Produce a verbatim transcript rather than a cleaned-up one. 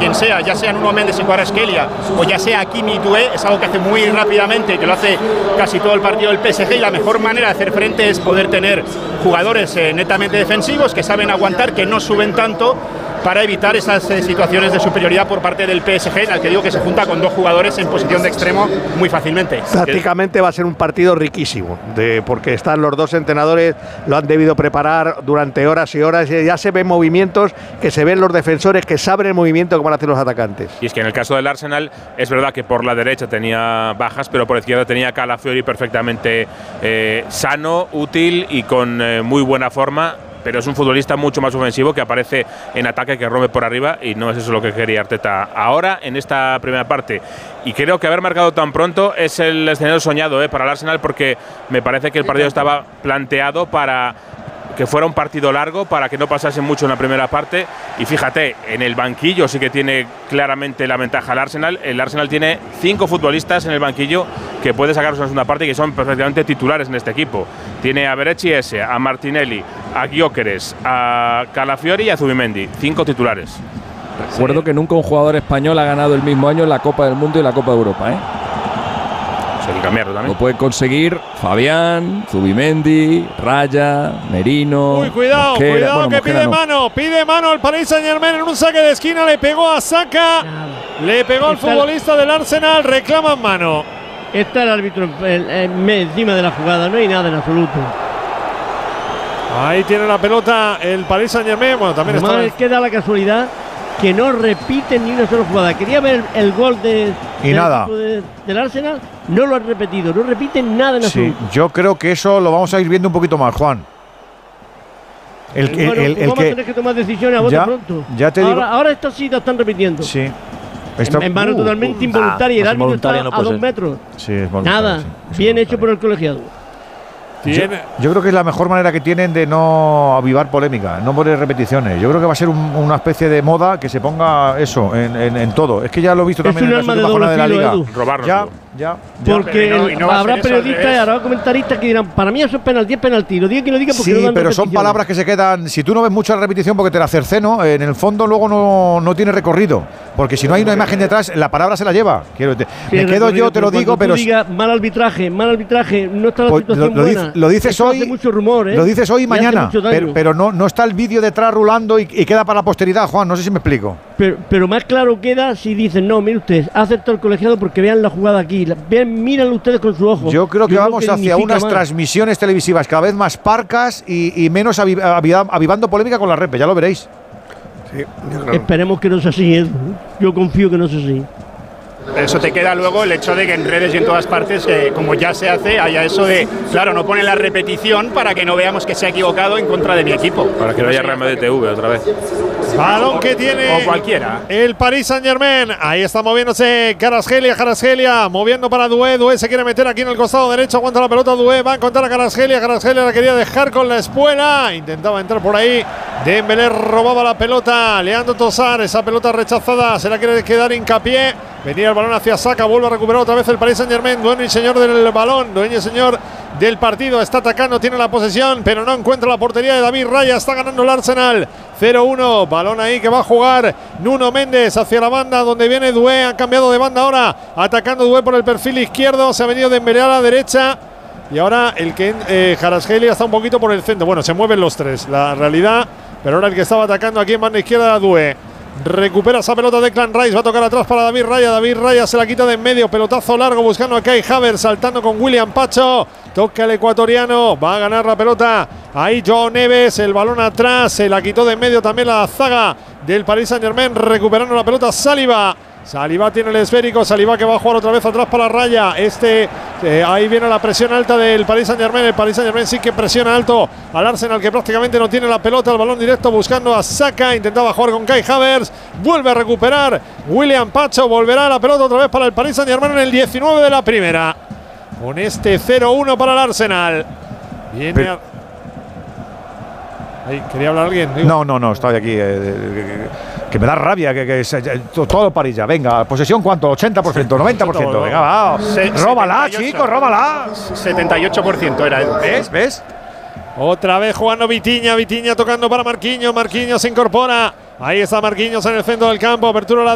quien sea, ya sea Nuno Méndez y Kvaratskhelia o ya sea Hakimi y Doué, es algo que hace muy rápidamente, que lo hace casi todo el partido del P S G, y la mejor manera de hacer frente es poder tener jugadores eh, netamente defensivos que saben aguantar, que no suben tanto, para evitar esas eh, situaciones de superioridad por parte del P S G, en el que digo que se junta con dos jugadores en posición de extremo muy fácilmente. Prácticamente va a ser un partido riquísimo, de, porque están los dos entrenadores, lo han debido preparar durante horas y horas, y ya se ven movimientos, que se ven los defensores que saben el movimiento que van a hacer los atacantes. Y es que en el caso del Arsenal es verdad que por la derecha tenía bajas, pero por la izquierda tenía Calafiori perfectamente eh, sano, útil y con eh, muy buena forma. Pero es un futbolista mucho más ofensivo, que aparece en ataque, que rompe por arriba, y no es eso lo que quería Arteta ahora en esta primera parte. Y creo que haber marcado tan pronto es el escenario soñado eh, para el Arsenal, porque me parece que el partido estaba planteado para que fuera un partido largo, para que no pasase mucho en la primera parte. Y fíjate, en el banquillo sí que tiene claramente la ventaja el Arsenal. El Arsenal tiene cinco futbolistas en el banquillo que puede sacarlos en la segunda parte y que son perfectamente titulares en este equipo. Tiene a Berechi ese, a Martinelli, a Gyökeres, a Calafiori y a Zubimendi. Cinco titulares. Recuerdo sí. que nunca un jugador español ha ganado el mismo año la Copa del Mundo y la Copa de Europa, ¿eh? Hay que cambiarlo también. Lo pueden conseguir Fabián, Zubimendi, Raya, Merino. Uy, cuidado, Mosquera. cuidado, bueno, que Mosquera pide no. mano, pide mano el Paris Saint-Germain en un saque de esquina, le pegó a Saka, le pegó al futbolista del Arsenal, reclaman mano. Está el árbitro el, el, encima de la jugada, no hay nada en absoluto. Ahí tiene la pelota el Paris Saint-Germain, bueno, también Además, está… queda la casualidad que no repiten ni una sola jugada. Quería ver el gol de, y del, nada. de, del Arsenal, no lo han repetido, no repiten nada en sí, absoluto. Yo creo que eso lo vamos a ir viendo un poquito más, Juan. El, bueno, el, el, el vamos que, a tener que tomar decisiones a bote pronto. Ya te ahora, digo. ahora esto sí lo están repitiendo. Sí. Esto, en, en mano uh, totalmente uh, involuntaria. Ah, el árbitro está no a dos ser. metros. Sí, es nada. Sí, bien hecho por el colegiado. Yo, yo creo que es la mejor manera que tienen de no avivar polémica, no poner repeticiones. Yo creo que va a ser un, una especie de moda que se ponga eso en, en, en todo. Es que ya lo he visto es también en la última jornada de la liga. Robarnos. Ya, ya. Porque ya, no, no habrá periodistas y habrá comentaristas que dirán, para mí eso es penalti, es penalti. Lo diga quien lo diga porque sí, no dan pero son palabras que se quedan. Si tú no ves mucho la repetición porque te la cerceno, en el fondo luego no, no tiene recorrido. Porque si no hay una imagen detrás, la palabra se la lleva. Quiero, te, sí, me quedo yo, te lo digo, pero. Diga, mal arbitraje, mal arbitraje, no está la pues, situación lo, lo buena. Dice, lo dices hoy. Hace mucho rumor, ¿eh? Lo dices hoy y mañana. Pero, pero no, no está el vídeo detrás rulando y, y queda para la posteridad, Juan. No sé si me explico. Pero, pero más claro queda si dicen, no, mire usted, ha aceptado el colegiado porque vean la jugada aquí. Vean, mírenlo ustedes con su ojo. Yo creo que Yo vamos creo que hacia unas más. transmisiones televisivas cada vez más parcas y, y menos aviv aviv avivando polémica con la repe, ya lo veréis. Sí, esperemos que no sea así, ¿eh? Yo confío que no sea así. Eso te queda luego el hecho de que en redes y en todas partes, eh, como ya se hace, haya eso de, claro, no ponen la repetición para que no veamos que se ha equivocado en contra de mi equipo. Para que no haya Real Madrid T V otra vez. Balón que tiene o cualquiera. El Paris Saint-Germain. Ahí está moviéndose Kvaratskhelia, Kvaratskhelia moviendo para Doué. Doué se quiere meter aquí en el costado derecho. Aguanta la pelota Doué. Va a encontrar a Kvaratskhelia. Kvaratskhelia la quería dejar con la espuela. Intentaba entrar por ahí. Dembélé robaba la pelota. Leandro Trossard. Esa pelota rechazada. Se la quiere quedar Hincapié. Venía el balón hacia Saka. Vuelve a recuperar otra vez el Paris Saint-Germain. Dueño y señor del balón. Dueño y señor del partido. Está atacando. Tiene la posesión. Pero no encuentra la portería de David Raya. Está ganando el Arsenal. cero uno. Balón ahí que va a jugar Nuno Méndez hacia la banda donde viene Doué. Han cambiado de banda ahora. Atacando Doué por el perfil izquierdo. Se ha venido Dembélé a la derecha. Y ahora el que eh, Kvaratskhelia está un poquito por el centro. Bueno, se mueven los tres. La realidad. Pero ahora el que estaba atacando aquí en banda izquierda era Doué. Recupera esa pelota de Declan Rice. Va a tocar atrás para David Raya. David Raya se la quita de en medio. Pelotazo largo buscando a Kai Havertz. Saltando con William Pacho. Toca el ecuatoriano. Va a ganar la pelota. Ahí Joao Neves. El balón atrás. Se la quitó de en medio también la zaga del Paris Saint-Germain. Recuperando la pelota Saliba. Saliba tiene el esférico. Saliba que va a jugar otra vez atrás para Raya. Este, eh, ahí viene la presión alta del Paris Saint-Germain. El Paris Saint-Germain sí que presiona alto al Arsenal, que prácticamente no tiene la pelota. El balón directo buscando a Saka. Intentaba jugar con Kai Havertz. Vuelve a recuperar William Pacho. Volverá la pelota otra vez para el Paris Saint-Germain en el diecinueve de la primera. Con este cero uno para el Arsenal. Viene Pero, a... Ahí, ¿quería hablar alguien? Digo. No, no, no, estoy aquí. Eh, eh, que me da rabia que, que, que todo París ya. Venga, posesión, ¿cuánto? ¿ochenta por ciento? ¿noventa por ciento? Venga, va. Se, róbala, chicos, róbala. setenta y ocho por ciento era. ¿Ves? ¿Ves? Otra vez jugando Vitinha. Vitinha tocando para Marquinhos. Marquinhos se incorpora. Ahí está Marquinhos en el centro del campo. Apertura a la